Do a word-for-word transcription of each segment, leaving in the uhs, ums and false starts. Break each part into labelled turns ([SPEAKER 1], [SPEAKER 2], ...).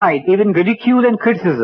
[SPEAKER 1] even ridicule and criticism.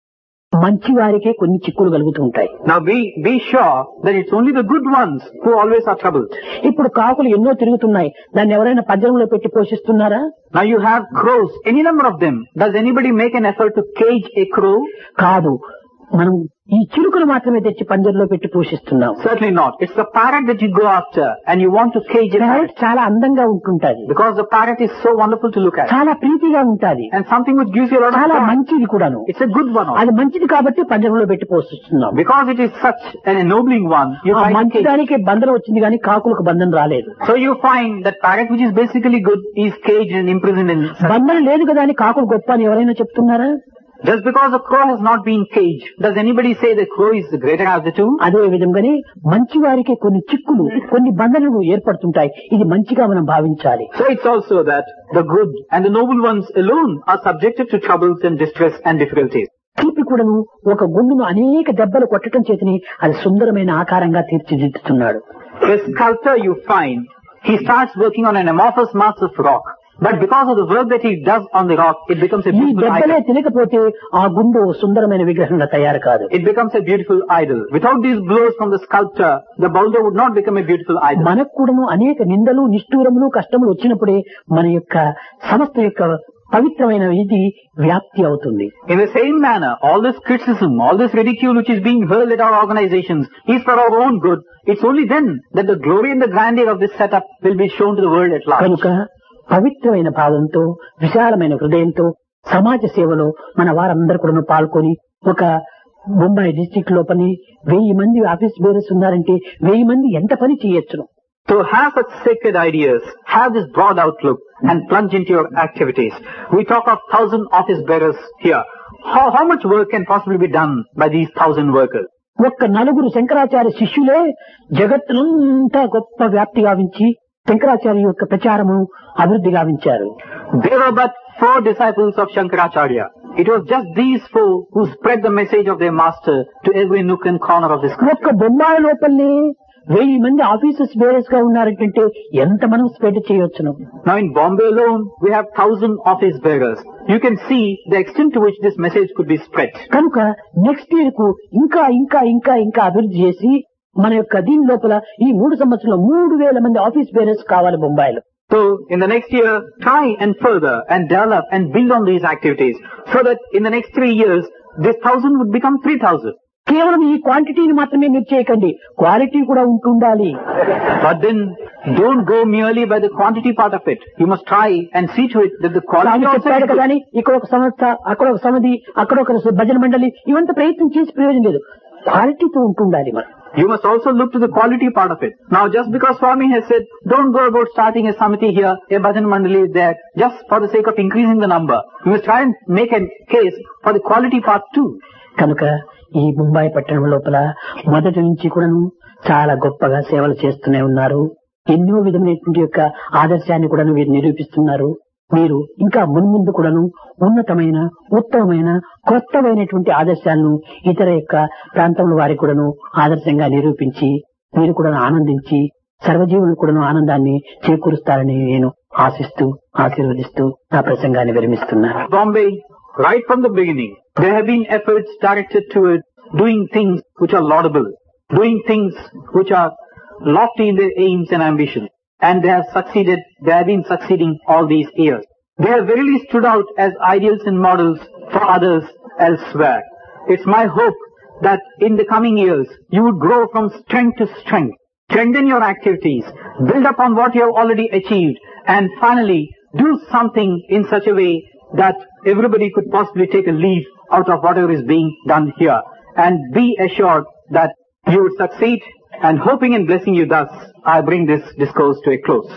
[SPEAKER 2] మంచి వారికే కొన్ని చిక్కులు కలుగుతూ ఉంటాయి.
[SPEAKER 1] Now be, be sure that it's only the good ones who always are troubled.
[SPEAKER 2] ఇప్పుడు కాకులు ఎన్నో తిరుగుతున్నాయి, దాన్ని ఎవరైనా పంజరంలో పెట్టి పోషిస్తున్నారా?
[SPEAKER 1] Now you have crows, any number of them. Does anybody make an effort to cage a crow?
[SPEAKER 2] కాదు, మనం ఈ చిలుకలు మాత్రమే తెచ్చి పంజరంలో పెట్టి పోషిస్తున్నాం.
[SPEAKER 1] Certainly not. It's the parrot that you go after and you want to cage it.
[SPEAKER 2] Parrot చాలా అందంగా ఉంటుంటది.
[SPEAKER 1] Because the parrot is so wonderful to look at.
[SPEAKER 2] చాలా ప్రీతిగా ఉంటది.
[SPEAKER 1] And something which gives you a lot of
[SPEAKER 2] చాలా
[SPEAKER 1] pride.
[SPEAKER 2] మంచిది కూడాను.
[SPEAKER 1] It's a good one also.
[SPEAKER 2] అది మంచిది కాబట్టి పంజరంలో పెట్టి పోషిస్తున్నాం.
[SPEAKER 1] Because it is such an ennobling one, you
[SPEAKER 2] ఆ
[SPEAKER 1] try to cage it.
[SPEAKER 2] మంచిదానికి బంధన వచ్చింది కానీ కాకులకు బంధన రాలేదు.
[SPEAKER 1] So you find that parrot which is basically good is caged and imprisoned in such.
[SPEAKER 2] బంధన లేదు కదా అని కాకులు గొప్ప అని ఎవరైనా చెప్తున్నారా?
[SPEAKER 1] Just because a crow has not been caged, does anybody say the crow is the greater of the two?
[SPEAKER 2] అదే విధంగానే మంచి వారికి కొన్ని చిక్కులు, కొన్ని బంధనలు ఏర్పడుతుంటాయి. ఇది మంచిగా మనం భావించాలి.
[SPEAKER 1] So it's also that the good and the noble ones alone are subjected to troubles and distress and difficulties.
[SPEAKER 2] శిల్పి కూడాను ఒక గుండును అనేక దెబ్బలు కొట్టడం చేతని అది సుందరమైన ఆకారంగా తీర్చిదిద్దుతున్నాడు.
[SPEAKER 1] The sculptor you find, he starts working on an amorphous mass of rock. But because of the work that he does on the rock, it becomes a
[SPEAKER 2] ఈ
[SPEAKER 1] beautiful
[SPEAKER 2] దెబ్బలే
[SPEAKER 1] idol.
[SPEAKER 2] తినకపోతే ఆ గుండు సుందరమైన విగ్రహంగా తయారు కాదు.
[SPEAKER 1] It becomes a beautiful idol. Without these blows from the sculptor, the boulder would not become a beautiful idol.
[SPEAKER 2] మనకు కూడాను అనేక నిందలు, నిష్ఠూరములు, కష్టములు వచ్చినప్పుడే మన యొక్క సంస్థ యొక్క పవిత్రమైన ఇది వ్యాప్తి అవుతుంది.
[SPEAKER 1] In the same manner, all this criticism, all this ridicule which is being hurled at our organizations is for our own good. It's only then that the glory and the grandeur of this setup will be shown to the world at large.
[SPEAKER 2] కనుక పవిత్రమైన భావంతో, విశాలమైన హృదయంతో సమాజ సేవలో మన వారందరూ కూడా పాల్గొని ఒక ముంబై డిస్ట్రిక్ట్ లోపలి వెయ్యి మంది ఆఫీస్ బేరర్స్ ఉన్నారంటే వెయ్యి మంది ఎంత పని చేయొచ్చును.
[SPEAKER 1] To have such sacred ideas, have this broad outlook and plunge into your activities. We talk of thousand office bearers here. How, how much work can possibly be done by these thousand workers?
[SPEAKER 2] ఒక్క నలుగురు శంకరాచార్య శిష్యులే జగత్తునంతా గొప్ప వ్యాప్తి గావించి శంకరాచార్య యొక్క ప్రచారము అభివృద్ధి గావించారు.
[SPEAKER 1] There were but four disciples of Shankaracharya. It was just these four who spread the message of their master to every nook and corner of this country.
[SPEAKER 2] ఒక్క బొంబాయి లోపలనే వెయ్యి మంది ఆఫీసర్స్ బేరర్స్ గా ఉన్నారంటే ఎంత మనం spread చేయొచ్చును.
[SPEAKER 1] Now in Bombay alone, we have thousand office bearers. You can see the extent to which this message could be spread.
[SPEAKER 2] కనుక next year కు ఇంకా ఇంకా ఇంకా ఇంకా అభివృద్ధి చేసి మన యొక్క దీని లోపల ఈ మూడు సంవత్సరంలో మూడు వేల మంది ఆఫీస్ బేరర్స్ కావాలి బొంబాయిలో.
[SPEAKER 1] So in the next year, try and further and develop and build on these activities so that in the next three years, this thousand would become three thousand.
[SPEAKER 2] కేవలం ఈ క్వాంటిటీని మాత్రమే మీరు చేయకండి, క్వాలిటీ కూడా ఉంటుండాలి.
[SPEAKER 1] But then don't go merely by the quantity part of it. You must try and see to it that the quality also
[SPEAKER 2] చెప్పాడు
[SPEAKER 1] is good.
[SPEAKER 2] కానీ ఇక్కడ ఒక సంస్థ, అక్కడ ఒక సమితి, అక్కడ ఒక భజన మండలి, ఇవంతా ప్రయత్నం చేసి ప్రయోజనం లేదు. క్వాలిటీతో ఉంటుండాలి మనం.
[SPEAKER 1] You must also look to the quality part of it. Now just because Swami has said, don't go about starting a samiti here, a bhajan mandali is there, just for the sake of increasing the number. You must try and make a case for the quality part too.
[SPEAKER 2] కనుక ఈ ముంబాయి పట్టణం లోపల మొదటి నుంచి కూడాను చాలా గొప్పగా సేవలు చేస్తూనే ఉన్నారు. ఎన్నో విధమైనటువంటి యొక్క ఆదర్శాన్ని కూడాను వీరు నిరూపిస్తున్నారు. మీరు ఇంకా మున్ముందు కూడాను ఉన్నతమైన, ఉత్తమమైన, కొత్తమైనటువంటి ఆదర్శాలను ఇతర యొక్క ప్రాంతంలో వారికి కూడాను ఆదర్శంగా నిరూపించి మీరు కూడా ఆనందించి సర్వజీవులు కూడాను ఆనందాన్ని చేకూరుస్తారని నేను ఆశిస్తూ ఆశీర్వదిస్తూ నా ప్రసంగాన్ని విరమిస్తున్నాను.
[SPEAKER 1] Bombay, right from the beginning, there have been efforts directed towards doing things which are laudable, doing things which are lofty in their aims and ambitions. And they have succeeded, they have been succeeding all these years. They have verily stood out as ideals and models for others elsewhere. It's my hope that in the coming years, you would grow from strength to strength, strengthen your activities, build upon what you have already achieved, and finally do something in such a way that everybody could possibly take a leaf out of whatever is being done here. And be assured that you would succeed, and hoping and blessing you thus, I bring this discourse to a close.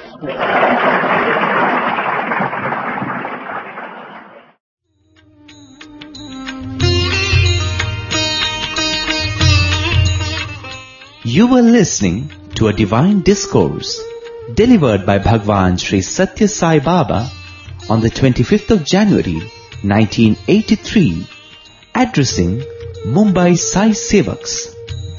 [SPEAKER 3] You were listening to a divine discourse delivered by Bhagwan Sri Satya Sai Baba on the twenty-fifth of January nineteen eighty-three, addressing Mumbai Sai Sevaks.